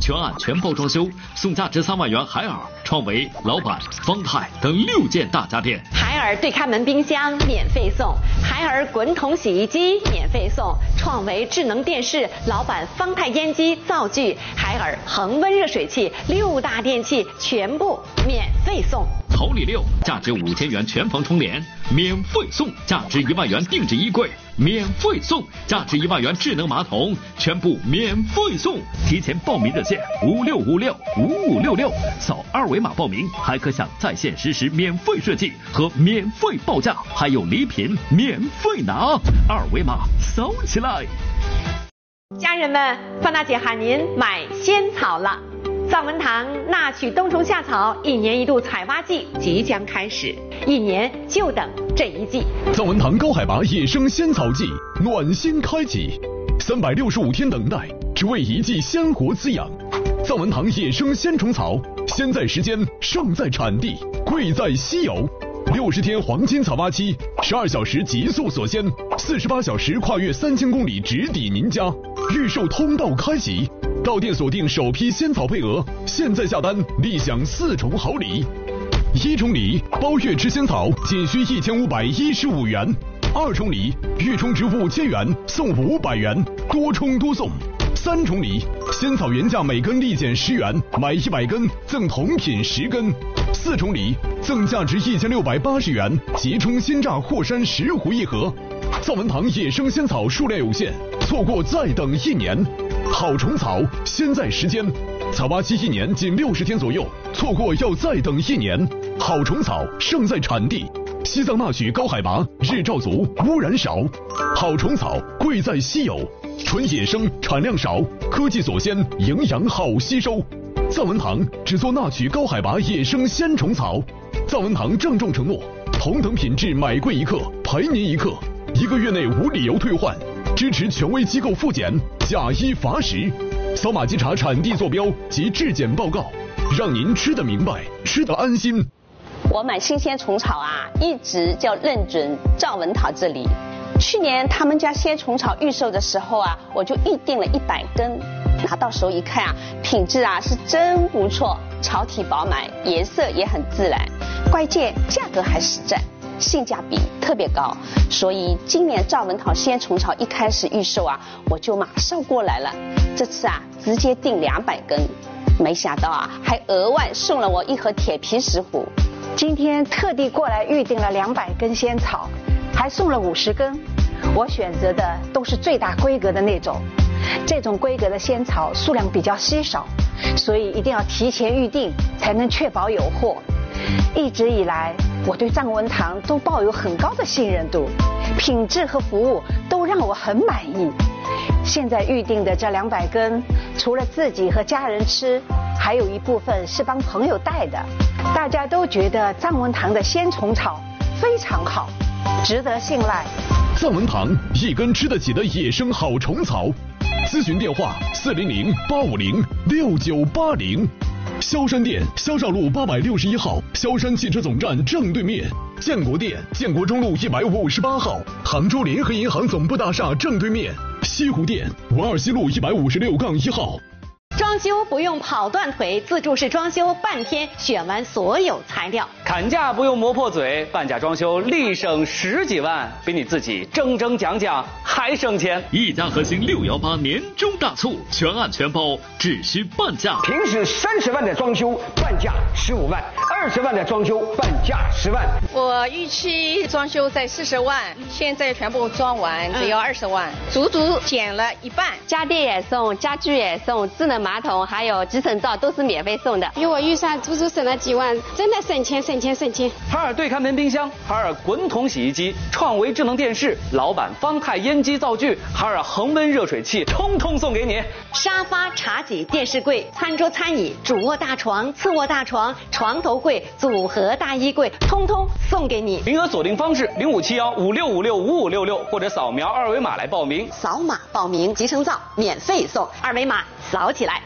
全案全包装修，送价值3万元海尔、创维、老板、方太等6件大家电。 海尔对开门冰箱免费送，海尔滚筒洗衣机免费送，创维智能电视、老板方太烟机灶具、海尔恒温热水器6大电器全部免费送。 桃李6价值5000元全房充联，免费送；价值1万元定制衣柜，免费送；价值1万元智能马桶，全部免费送。提前报名热线56565566，扫2维码报名，还可享在线实时免费设计和免费报价，还有礼品免费拿。2维码扫起来！ 家人们，范大姐喊您买仙草了。藏文堂纳曲冬虫夏草1年1度采挖季即将开始，1年就等这一季。 藏文堂高海拔野生仙草季暖心开启，365天等待，只为一季鲜活滋养。藏文堂野生鲜虫草，先在时间，胜在产地，贵在稀有。60天黄金采挖期，12小时极速锁鲜，48小时跨越3000公里直抵您家。预售通道开启，到店锁定首批仙草配额，现在下单立享4重好礼。1重礼，包月吃仙草仅需1515元；2重礼，预充值5000元送500元，多充多送。3重礼，仙草原价每根立减10元，买100根赠同品10根。4重礼，赠价值1680元即充鲜榨霍山10壶1盒。藏文堂野生仙草数量有限，错过再等1年。好虫草，先在时间，采挖期1年仅60天左右，错过要再等1年。好虫草，胜在产地。西藏纳曲高海拔，日照足，污染少。好虫草，贵在稀有，纯野生，产量少，科技锁鲜，营养好吸收。藏文堂只做纳曲高海拔野生鲜虫草。藏文堂郑重承诺，同等品质买贵1克，赔您1克，1个月内无理由退换，支持权威机构复检，假1罚10。扫码稽查产地坐标及质检报告，让您吃得明白，吃得安心。 我买新鲜虫草啊，一直就认准藏文堂这里。去年他们家鲜虫草预售的时候啊，我就预定了100根，拿到手一看啊，品质啊是真不错，草体饱满，颜色也很自然，关键价格还实在，性价比特别高。所以今年藏文堂鲜虫草一开始预售啊，我就马上过来了。这次啊，直接订200根，没想到啊，还额外送了我1盒铁皮石斛。 今天特地过来预定了200根仙草，还送了50根。我选择的都是最大规格的那种，这种规格的仙草数量比较稀少，所以一定要提前预定，才能确保有货。一直以来，我对藏文堂都抱有很高的信任度，品质和服务都让我很满意。现在预定的这200根，除了自己和家人吃，还有一部分是帮朋友带的。大家都觉得藏文堂的鲜虫草非常好，值得信赖。 藏文堂1根吃得起的野生好虫草，咨询电话400-850-6980。萧山店，萧绍路861号，萧山汽车总站正对面；建国店，建国中路158号，杭州联合银行总部大厦正对面；西湖店，文二西路156-1号。 装修不用跑断腿，自助式装修半天选完所有材料。 砍价不用磨破嘴，半价装修立省10几万，比你自己争讲还省钱。 一家核心618年终大促，全案全包，只需半价。 平时30万的装修，半价15万；20万的装修，半价10万。 我预期装修在40万，现在全部装完只要20万，足足减了1半。 家电也送，家具也送，智能马桶还有集成灶都是免费送的。 因为我预算足足省了几万，真的省钱。 海尔对开门冰箱，海尔滚筒洗衣机，创维智能电视，老板方太烟机灶具，海尔恒温热水器，通通送给你。 沙发、茶几、电视柜、餐桌、餐椅、主卧大床、次卧大床、床头柜、组合大衣柜，通通送给你。 名额锁定方式057156565566，或者扫描2维码来报名。 扫码报名，集成灶免费送，2维码扫起来。